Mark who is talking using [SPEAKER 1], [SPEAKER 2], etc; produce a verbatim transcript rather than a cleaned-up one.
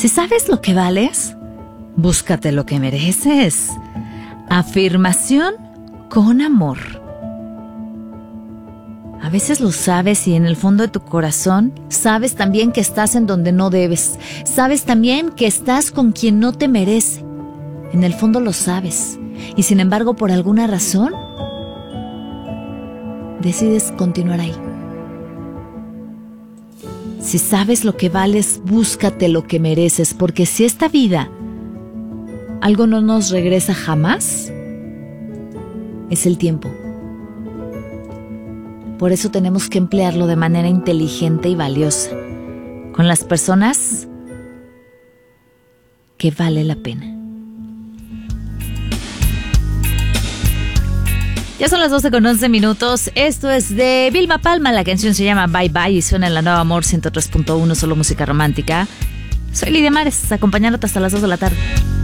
[SPEAKER 1] Si sabes lo que vales, búscate lo que mereces. Afirmación con amor. A veces lo sabes y en el fondo de tu corazón sabes también que estás en donde no debes. Sabes también que estás con quien no te merece. En el fondo lo sabes. Y sin embargo, por alguna razón, decides continuar ahí. Si sabes lo que vales, búscate lo que mereces, porque si esta vida algo no nos regresa jamás, es el tiempo. Por eso tenemos que emplearlo de manera inteligente y valiosa, con las personas que vale la pena. Ya son las doce con once minutos. Esto es de Vilma Palma. La canción se llama Bye Bye y suena en la Nueva Amor ciento tres punto uno, solo música romántica. Soy Lidia Mares, acompañándote hasta las dos de la tarde.